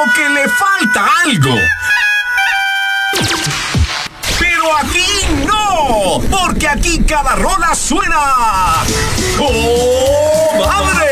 que le falta algo. Pero aquí no, porque aquí cada rola suena ¡oh, madre!